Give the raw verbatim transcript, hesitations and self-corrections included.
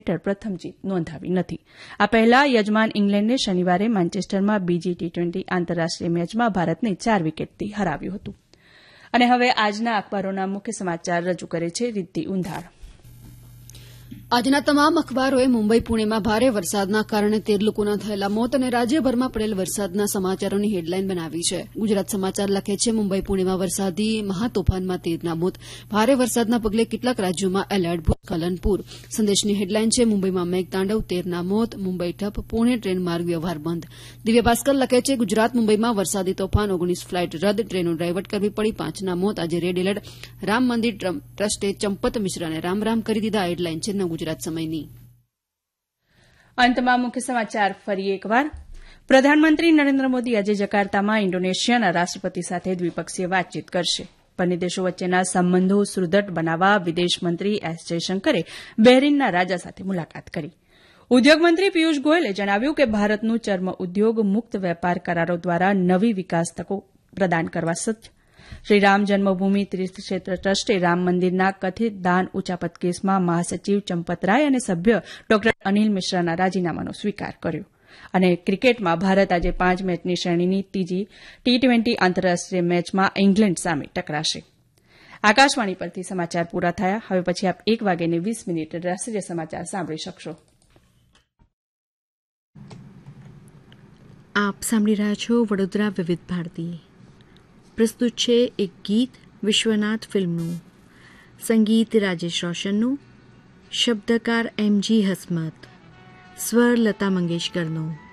હેઠળ પ્રથમ જીત નોંધાવી નથી. આ પહેલા યજમાન ઇંગ્લેન્ડે શનિવારે મેન્ચેસ્ટરમાં બીજી ટી ટ્વેન્ટી આંતરરાષ્ટ્રીય મેચમાં ભારતને ચાર વિકેટથી હરાવ્યું હતું. અને હવે આજના અખબારોના મુખ્ય સમાચાર રજૂ કરે છે રીતિ ઊંધાર. આજના તમામ અખબારોએ મુંબઈ પુણેમાં ભારે વરસાદના કારણે તેર લોકોના થયેલા મોત અને રાજ્યભરમાં પડેલ વરસાદના સમાચારોની હેડલાઇન બનાવી છે. ગુજરાત સમાચાર લખે છે મુંબઈ પુણેમાં વરસાદી મહાતોફાનમાં તેરના મોત, ભારે વરસાદના પગલે કેટલાક રાજ્યોમાં એલર્ટ, ભૂસ્ખલન, પૂર. સંદેશની હેડલાઇન છે મુંબઈમાં મેઘતાંડવ, તેરના મોત, મુંબઈ ઠપ, પુણે ટ્રેન માર્ગ વ્યવહાર બંધ. દિવ્ય ભાસ્કર લખે છે ગુજરાત મુંબઈમાં વરસાદી તોફાન, ઓગણીસ ફ્લાઇટ રદ, ટ્રેનો ડાયવર્ટ કરવી પડી, પાંચના મોત. આજે રેડ એલર્ટ, રામ મંદિર ટ્રસ્ટે ચંપત મિશ્રાને રામ રામ કરી દીધા. હેડલાઇન છે ગુજરાત સમયની. અંતમાં મુખ્ય સમાચાર ફરી એકવાર. પ્રધાનમંત્રી નરેન્દ્ર મોદી આજે જકાર્તામાં ઇન્ડોનેશિયાના રાષ્ટ્રપતિ સાથે દ્વિપક્ષીય વાતચીત કરશે. બંને દેશો વચ્ચેના સંબંધો સુદૃઢ બનાવવા વિદેશમંત્રી એસ જયશંકરે બહેરીનના રાજા સાથે મુલાકાત કરી. ઉદ્યોગમંત્રી પિયુષ ગોયલે જણાવ્યું કે ભારતનું ચર્મ ઉદ્યોગ મુક્ત વેપાર કરારો દ્વારા નવી વિકાસ તકો પ્રદાન કરવા સજ્જ. શ્રી રામ જન્મભૂમિ તીર્થક્ષેત્ર ટ્રસ્ટે રામ મંદિરના કથિત દાન ઉચાપત કેસમાં મહાસચિવ ચંપતરાય અને સભ્ય ડોક્ટર અનિલ મિશ્રાના રાજીનામાનો સ્વીકાર કર્યો. અને ક્રિકેટમાં ભારત આજે પાંચ મેચની શ્રેણીની ત્રીજી ટી ટ્વેન્ટી આંતરરાષ્ટ્રીય મેચમાં ઇંગ્લેન્ડ સામે ટકરાશે. આકાશવાણી પરથી સમાચાર પૂરા થયા. હવે પછી આપ એક વાગ્યે વીસ મિનિટ રાષ્ટ્રીય સમાચાર સાંભળી શકશો. આપ સાંભળી રહ્યા છો વડોદરા વિવિધ ભારતી. પ્રસ્તુત છે એક ગીત વિશ્વનાથ ફિલ્મનું, સંગીત રાજેશ રોશનનું, શબ્દકાર એમ જી હસમત, સ્વર લતા મંગેશકરનો.